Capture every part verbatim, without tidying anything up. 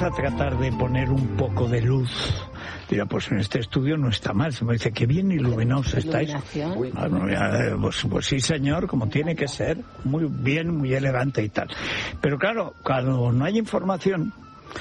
a tratar de poner un poco de luz, dirá, pues en este estudio no está mal. Se me dice, qué bien iluminados estáis. Ah, no, ya, pues, pues sí, señor, como tiene que ser, muy bien, muy elegante y tal. Pero claro, cuando no hay información,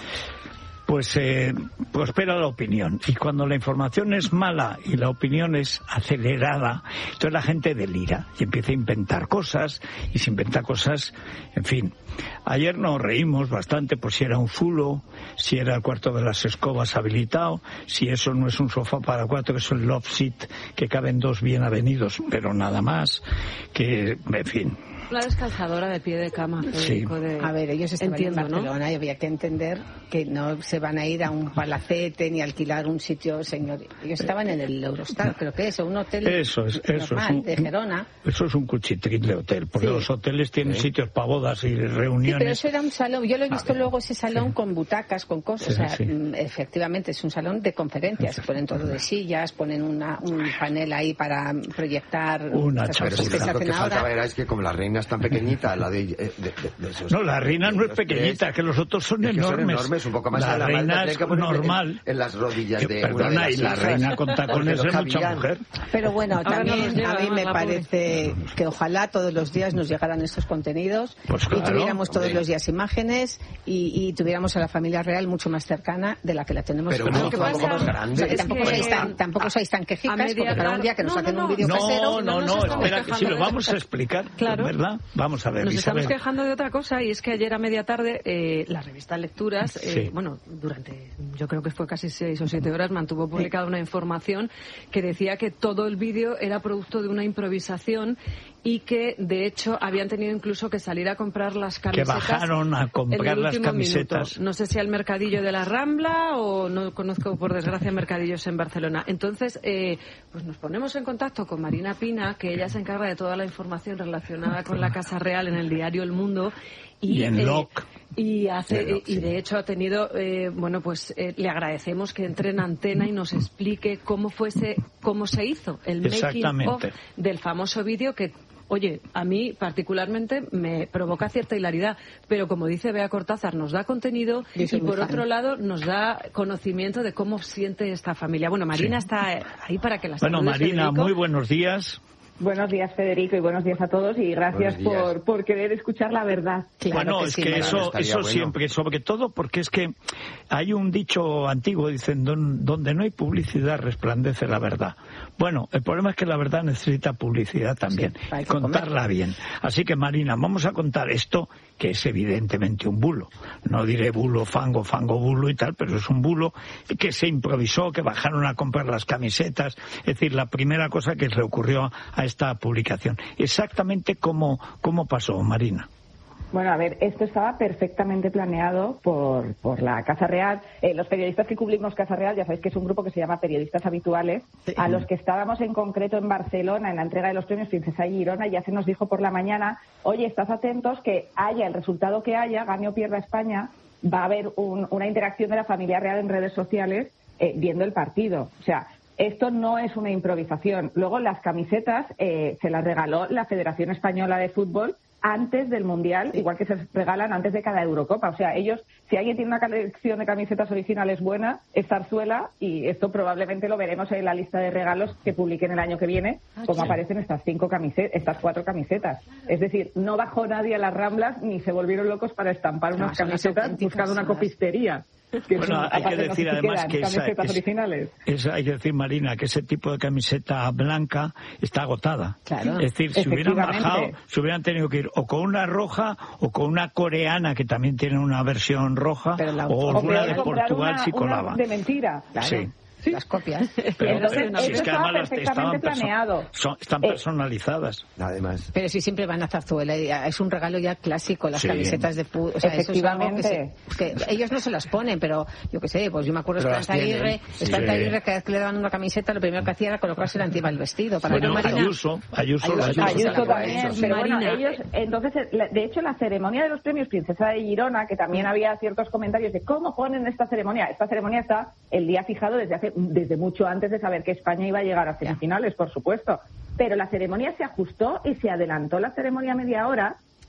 pues eh, prospera la opinión. Y cuando la información es mala y la opinión es acelerada, entonces la gente delira y empieza a inventar cosas, y se inventa cosas, en fin. Ayer nos reímos bastante por si era un zulo, si era el cuarto de las escobas habilitado, si eso no es un sofá para cuatro, es un love seat que caben dos bien avenidos, pero nada más, que, en fin. La descalzadora de pie de cama. Sí. De... A ver, ellos estaban Entiendo, en Barcelona, ¿no? Y había que entender que no se van a ir a un palacete ni alquilar un sitio, señor. Ellos estaban en el Eurostar, creo que es, un hotel eso es, eso normal, es un, de Gerona. Eso es un cuchitril de hotel, porque sí. Los hoteles tienen sí. sitios para bodas y reuniones. Sí, pero eso era un salón. Yo lo he visto luego, ese salón sí. con butacas, con cosas. Sí, o sea, sí. efectivamente es un salón de conferencias. Ponen todo de sillas, ponen una, un panel ahí para proyectar. Una Pero si lo que faltaba era es que como la reina es tan pequeñita, la de, de, de, de esos, no, la reina no es pequeñita, es que los otros son es enormes. Son enormes, un poco más la, la reina es normal. En, en las rodillas de. Perdona, de y la reina con tacones es mucha mujer. Pero bueno, también no a mí me parece que ojalá todos los días nos llegaran estos contenidos pues claro, y tuviéramos todos hombre. los días imágenes y, y tuviéramos a la familia real mucho más cercana de la que la tenemos. Pero no, tampoco más grande. O sea, que tampoco, sois tan, tampoco sois tan quejicas, porque para un día que nos no, hacen no, un vídeo no, casero. No, no, no, espera, que si lo vamos a explicar, claro. ¿verdad? Vamos a ver. Nos estamos quejando de otra cosa, y es que ayer a media tarde eh, la revista Lecturas, eh, sí. bueno, durante yo creo que fue casi seis o siete horas, mantuvo publicada una información que decía que todo el vídeo era producto de una improvisación y que de hecho habían tenido incluso que salir a comprar las camisetas. Que bajaron a comprar las camisetas. Minuto. No sé si al mercadillo de la Rambla o no conozco por desgracia mercadillos en Barcelona. Entonces, eh, pues nos ponemos en contacto con Marina Pina, que ella se encarga de toda la información relacionada con la Casa Real en el diario El Mundo. Y, y en eh, L O C. Y, hace, Loc, y sí. de hecho ha tenido, eh, bueno, pues eh, le agradecemos que entre en antena y nos explique cómo fuese, cómo se hizo el making of del famoso vídeo que, oye, a mí particularmente me provoca cierta hilaridad, pero como dice Bea Cortázar, nos da contenido y por fan. Otro lado nos da conocimiento de cómo siente esta familia. Bueno, Marina sí. está ahí para que la Bueno, salude, Marina, Federico. Muy buenos días. Buenos días, Federico, y buenos días a todos, y gracias por, por querer escuchar la verdad. Claro bueno, que es sí, que claro, eso, eso bueno. siempre, sobre todo porque es que hay un dicho antiguo, dicen, don, donde no hay publicidad resplandece la verdad. Bueno, el problema es que la verdad necesita publicidad también, sí, contarla comer. bien. Así que, Marina, vamos a contar esto, que es evidentemente un bulo. No diré bulo, fango, fango, bulo y tal, pero es un bulo que se improvisó, que bajaron a comprar las camisetas, es decir, la primera cosa que le ocurrió a esta publicación. Exactamente cómo, cómo pasó, Marina. Bueno, a ver, esto estaba perfectamente planeado por, por la Casa Real. Eh, los periodistas que cubrimos Casa Real, ya sabéis que es un grupo que se llama Periodistas Habituales, sí. a los que estábamos en concreto en Barcelona en la entrega de los premios Princesa y Girona, ya se nos dijo por la mañana, oye, estás atentos que haya el resultado que haya, gane o pierda España, va a haber un, una interacción de la familia real en redes sociales eh, viendo el partido. O sea, esto no es una improvisación. Luego las camisetas eh, se las regaló la Federación Española de Fútbol antes del Mundial, igual que se regalan antes de cada Eurocopa. O sea, ellos, si alguien tiene una colección de camisetas originales buena, es Zarzuela, y esto probablemente lo veremos en la lista de regalos que publiquen el año que viene, como aparecen estas cinco camisetas, estas cuatro camisetas. Es decir, no bajó nadie a las Ramblas ni se volvieron locos para estampar unas no, camisetas buscando una copistería. Que bueno, son, hay que decir no además que esa, originales. Esa, hay que decir, Marina, que ese tipo de camiseta blanca está agotada. Claro. Es decir, si hubieran bajado, si hubieran tenido que ir o con una roja o con una coreana que también tiene una versión roja, la, o, o una de Portugal una, si colaba. Una de mentira. Claro. Sí. Sí. Las copias. Pero, Entonces, pero, si es que además las perfectamente planeado. Son, están personalizadas. Eh, además. Pero si siempre van a Zarzuela, es un regalo ya clásico, las sí. camisetas de fútbol. O sea, efectivamente. Eso es algo que, se, que ellos no se las ponen, pero yo qué sé, pues yo me acuerdo de Esperanza Aguirre, sí. Esperanza Aguirre, cada vez que le daban una camiseta, lo primero que hacía era colocársela encima del vestido. Para bueno, Marina, Ayuso, Ayuso, Ayuso, Ayuso, Ayuso, Ayuso también, Ayuso. pero bueno, Marina. ellos, entonces, de hecho, la ceremonia de los premios Princesa de Girona, que también había ciertos comentarios de cómo ponen esta ceremonia. Esta ceremonia está el día fijado desde hace desde mucho antes de saber que España iba a llegar a semifinales, por supuesto. Pero la ceremonia se ajustó y se adelantó la ceremonia media hora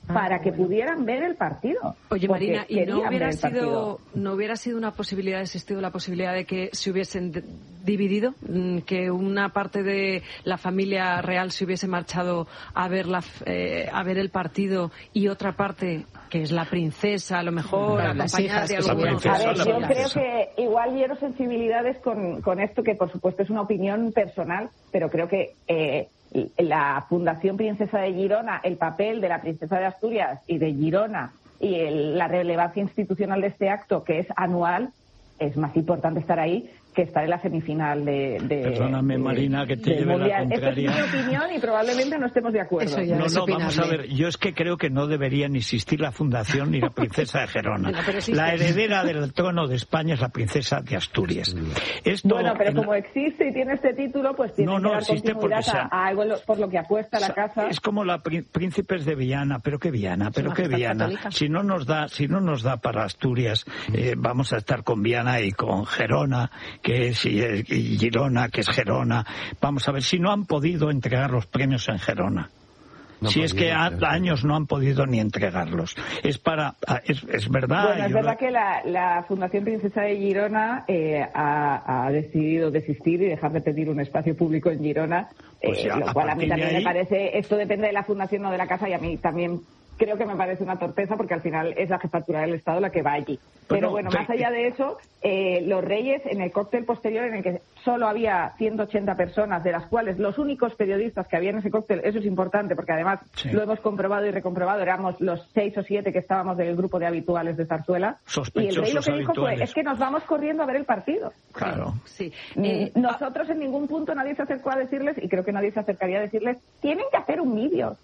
para que pudieran ver el partido. Oye, Marina, ¿y no hubiera sido no hubiera sido una posibilidad, existido la posibilidad de que se hubiesen dividido, que una parte de la familia real se hubiese marchado a ver la, eh, a ver el partido y otra parte, que es la princesa, a lo mejor claro, acompañada de algunos? A ver, yo creo que igual hiero sensibilidades con, con esto, que por supuesto es una opinión personal, pero creo que eh, la Fundación Princesa de Girona, el papel de la Princesa de Asturias y de Girona y el, la relevancia institucional de este acto, que es anual, es más importante estar ahí que estar en la semifinal de... de Perdóname, Marina, que te lleve la contraria. Esta es mi opinión y probablemente no estemos de acuerdo. Eso ya no, es no, opinable. Vamos a ver, yo es que creo que no debería ni existir la fundación ni la princesa de Gerona. No, la heredera del trono de España es la princesa de Asturias. Esto, bueno, pero como existe y tiene este título, pues tiene no, que no, dar existe continuidad porque, o sea, a algo por lo que apuesta la o sea, casa. Es como la prí- príncipes de Viana, pero qué Viana, pero qué Viana. Católica. Si no nos da, si no nos da para Asturias, eh, vamos a estar con Viana y con Gerona, que es y, y Girona, que es Gerona. Vamos a ver si no han podido entregar los premios en Gerona. No si es que a, años no han podido ni entregarlos. Es para, es, es verdad. Bueno, es verdad lo... que la, la Fundación Princesa de Girona eh, ha, ha decidido desistir y dejar de pedir un espacio público en Girona, pues eh, ya, lo cual a mí también ahí... me parece, esto depende de la Fundación, no de la casa, y a mí también creo que me parece una torpeza, porque al final es la jefatura del Estado la que va allí. Pero bueno, más allá de eso, eh, los Reyes, en el cóctel posterior, en el que solo había ciento ochenta personas, de las cuales los únicos periodistas que había en ese cóctel, eso es importante, porque además sí. lo hemos comprobado y recomprobado, éramos los seis o siete que estábamos del grupo de habituales de Zarzuela, y el Rey lo que dijo fue, es que nos vamos corriendo a ver el partido. Claro. Sí. Eh, Nosotros en ningún punto nadie se acercó a decirles, y creo que nadie se acercaría a decirles, tienen que hacer un vídeo.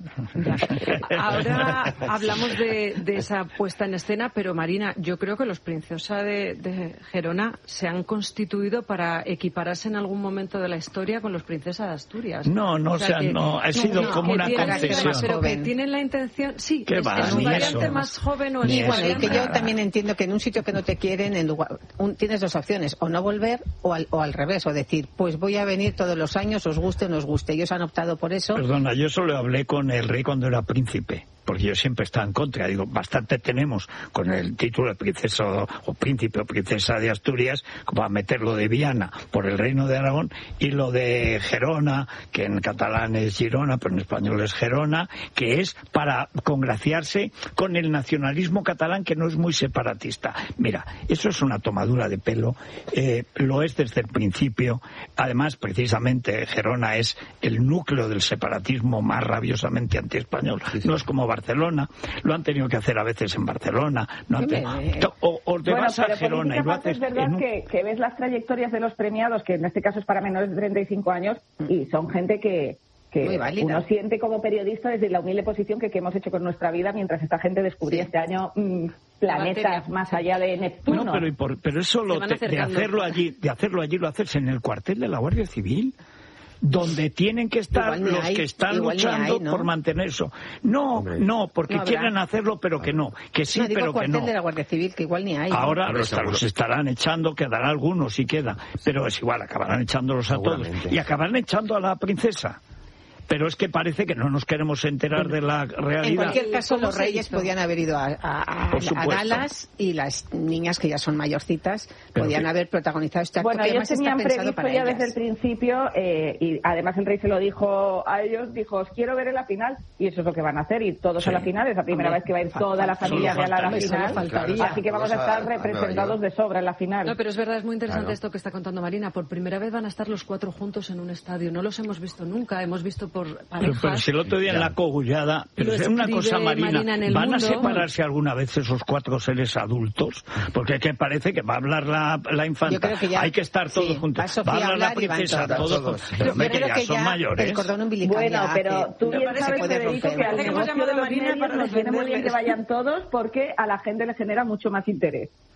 Ahora hablamos de, de esa puesta en escena, pero Marina, yo creo que los Princesa de, de Gerona se han constituido para equipararse en algún momento de la historia con los Princesa de Asturias. No, no, o sea, que, no, ha sido no, como una concesión. Pero que tienen la intención, sí, es, va, es un variante eso. Más joven o en y bueno, y que yo también entiendo que en un sitio que no te quieren, en lugar, un, tienes dos opciones, o no volver o al, o al revés, o decir, pues voy a venir todos los años, os guste o no os guste. Ellos han optado por eso. Perdona, yo solo hablé con el rey cuando era príncipe, porque yo siempre estaba en contra. Digo, bastante tenemos con el título de princesa o príncipe o princesa de Asturias como a meterlo de Viana por el Reino de Aragón y lo de Gerona, que en catalán es Girona, pero en español es Gerona, que es para congraciarse con el nacionalismo catalán, que no es muy separatista. Mira, eso es una tomadura de pelo, eh, lo es desde el principio. Además, precisamente, Gerona es el núcleo del separatismo más rabiosamente antiespañol. Sí, sí. No es como Barcelona, lo han tenido que hacer a veces en Barcelona. No han tenido... o, o te bueno, vas a Gerona y lo haces... Es verdad un... que, que ves las trayectorias de los premiados, que en este caso es para menores de treinta y cinco años, y son gente que... que uno siente como periodista desde la humilde posición que, que hemos hecho con nuestra vida mientras esta gente descubría sí. este año mmm, planetas más allá de Neptuno. No, pero, y por, pero eso lo te, de hacerlo allí, de hacerlo allí lo haces en el cuartel de la Guardia Civil, donde tienen que estar los hay, que están luchando hay, ¿no? por mantener eso. No, Hombre. no, porque no quieren hacerlo, pero que no, que sí, no, digo pero que no. de la Guardia Civil, que igual ni hay. Ahora ¿no? los, los estarán echando, quedará algunos si queda, pero es igual, acabarán echándolos a todos y acabarán echando a la princesa. Pero es que parece que no nos queremos enterar de la realidad. En cualquier caso, los reyes podían haber ido a, a, a, a Dallas y las niñas, que ya son mayorcitas, pero podían sí. haber protagonizado este acto. Bueno, que ellos tenían previsto para ya ellas. desde el principio, eh, y además el rey se lo dijo a ellos, dijo, os quiero ver en la final, y eso es lo que van a hacer, ir todos sí. a la final. Es la primera Hombre, vez que va a ir toda la familia real a la final, faltaría. Así que vamos a estar representados de sobra en la final. No, pero es verdad, es muy interesante claro. esto que está contando Marina. Por primera vez van a estar los cuatro juntos en un estadio. No los hemos visto nunca, hemos visto por parejas. Si el otro día en la cogullada, pero es una cosa, Marina, Marina ¿van mundo? a separarse alguna vez esos cuatro seres adultos? Porque es que parece que va a hablar la, la infanta, que ya, hay que estar todos sí, juntos, va a hablar la princesa, todos, todos. Pero me que ya que son ya mayores. El cordón umbilical bueno, pero tú bien sabes, Federico, que al negocio de los medios nos viene muy bien que vayan todos, porque a la gente le genera mucho más interés.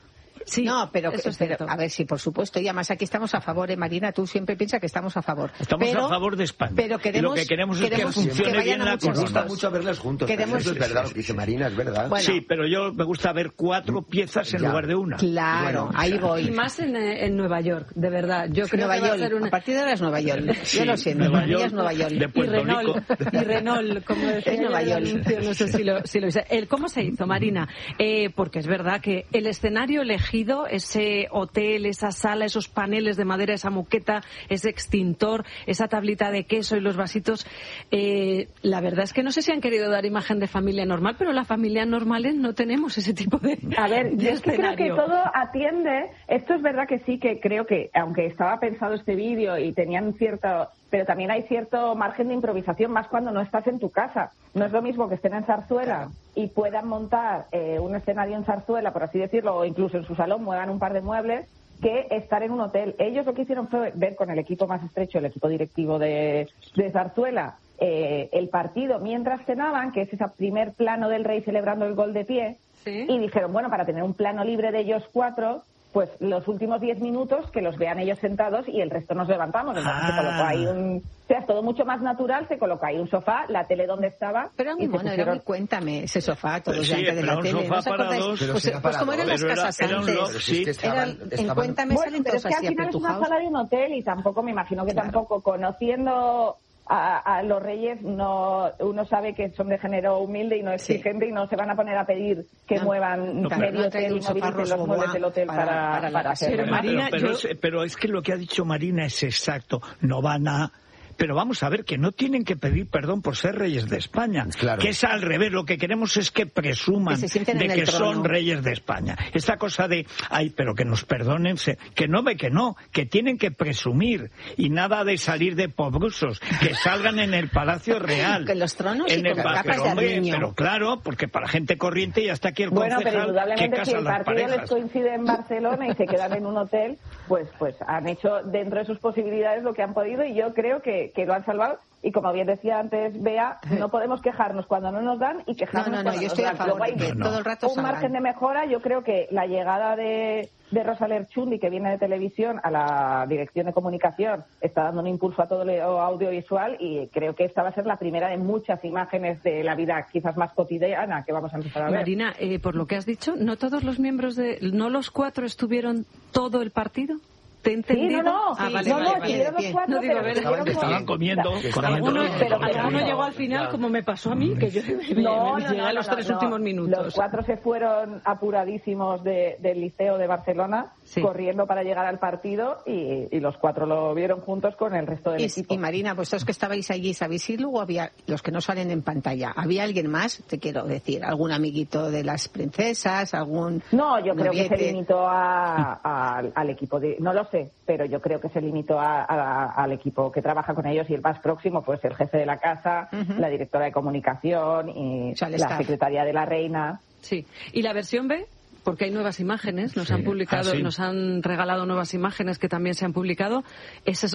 Sí, no, pero, eso es pero a ver, sí, por supuesto. Y además aquí estamos a favor, eh, Marina, tú siempre piensas que estamos a favor. Estamos pero, a favor de España. Pero queremos, y lo que queremos, queremos es que funcione que bien la cosa. Nos gusta mucho verlas juntos. Queremos, eso es verdad, lo que dice Marina, es verdad. Bueno, sí, pero yo me gusta ver cuatro piezas en ya. lugar de una. Claro, bueno, ahí voy. Y más en, en Nueva York, de verdad. Yo creo Nueva que va York. a ser una... A partir de ahora es Nueva York. Sí, yo lo sé, Nueva York, es Nueva York. De y Renault, y Renault, como decía Nueva York. No sé si lo, si lo dice. El, ¿Cómo se hizo, Marina? Eh, porque es verdad que el escenario elegido, ese hotel, esa sala, esos paneles de madera, esa moqueta, ese extintor, esa tablita de queso y los vasitos, eh, la verdad es que no sé si han querido dar imagen de familia normal, pero las familias normales no tenemos ese tipo de A ver, de yo es que creo que escenario. todo atiende. Esto es verdad que sí, que creo que, aunque estaba pensado este vídeo y tenían cierto... pero también hay cierto margen de improvisación, más cuando no estás en tu casa. No es lo mismo que estén en Zarzuela y puedan montar eh, un escenario en Zarzuela, por así decirlo, o incluso en su salón muevan un par de muebles, que estar en un hotel. Ellos lo que hicieron fue ver con el equipo más estrecho, el equipo directivo de, de Zarzuela, eh, el partido mientras cenaban, que es ese primer plano del Rey celebrando el gol de pie, ¿sí? Y dijeron, bueno, para tener un plano libre de ellos cuatro, pues los últimos diez minutos que los vean ellos sentados y el resto nos levantamos. Entonces ah. se colocó ahí un... O sea, es todo mucho más natural, se colocó ahí un sofá, la tele donde estaba... Pero muy bueno, pusieron... era muy cuéntame, ese sofá, todos sí, delante de la tele. ¿No os acordáis? Pues, pues, pues como eran las casas era, antes. Era un sí. Era, en estaban... Cuéntame bueno, salen pero todos es que así al final es una sala de un hotel y tampoco, me imagino que claro. tampoco conociendo... A, a los reyes no uno sabe que son de género humilde y no exigente sí. y no se van a poner a pedir que no, muevan no, medio no hotel y movilicen los muebles del hotel para, para, para, para hacerlo. Pero, Marina, pero, pero, yo... es, pero es que lo que ha dicho Marina es exacto. No van a... Pero vamos a ver que no tienen que pedir perdón por ser reyes de España, claro. que es al revés. Lo que queremos es que presuman que de que son reyes de España. Esta cosa de, ay, pero que nos perdonen, que no ve que no, que tienen que presumir y nada de salir de pobrusos, que salgan en el Palacio Real. Que los tronos en y el con capas pero, de hombre, niño. Pero claro, porque para gente corriente ya está aquí el bueno, concejal pero que casa si el las partido parejas. les coincide en Barcelona y se quedan en un hotel, pues pues han hecho dentro de sus posibilidades lo que han podido y yo creo que, que lo han salvado. Y como bien decía antes Bea, no podemos quejarnos cuando no nos dan y quejarnos no, no, no, cuando yo nos estoy dan. a favor de que no. todo el rato un salgan. margen de mejora. Yo creo que la llegada de, de Rosa Lerchundi, que viene de televisión, a la dirección de comunicación, está dando un impulso a todo lo audiovisual y creo que esta va a ser la primera de muchas imágenes de la vida quizás más cotidiana que vamos a empezar a ver. Marina, eh, por lo que has dicho, ¿no todos los miembros de... ¿no los cuatro estuvieron todo el partido? ¿Te he entendido? Sí, no, no, ah, sí, vale, no, vale, no, vale, estuvieron los cuatro, no, digo, pero estaban, estaban comiendo, comiendo. Alguno, pero pero alguno no, llegó al final, como me pasó a mí, que yo me, no, me no, llegué no, a los no, tres no, últimos minutos. Los cuatro se fueron apuradísimos de, del Liceo de Barcelona, sí. corriendo para llegar al partido y, y los cuatro lo vieron juntos con el resto del y, equipo. Y Marina, vosotros que estabais allí, ¿sabéis si luego había los que no salen en pantalla? ¿Había alguien más? Te quiero decir, ¿algún amiguito de las princesas? ¿Algún No, yo creo noviete? que se limitó a, a, al equipo de... No lo sé, pero yo creo que se limitó a A, a, al equipo que trabaja con ellos y el más próximo pues el jefe de la casa, uh-huh. la directora de comunicación y o sea, la staff. Secretaria de la reina. Sí. ¿Y la versión B? Porque hay nuevas imágenes, nos sí. han publicado, ah, sí. nos han regalado nuevas imágenes que también se han publicado. Esa